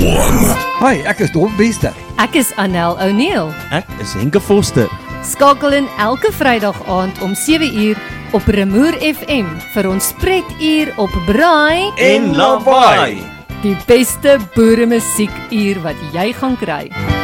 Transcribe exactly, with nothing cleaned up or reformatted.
one. Hi, ek is Dom Bester. Ek is Anel O'Neill. Ek is Henke Foster. Skakel in elke Vrydag aand om sewe uur op Remoer F M vir ons spretuur op Braai En Lawaai. Die beste boere musiekuur wat jy gaan kry.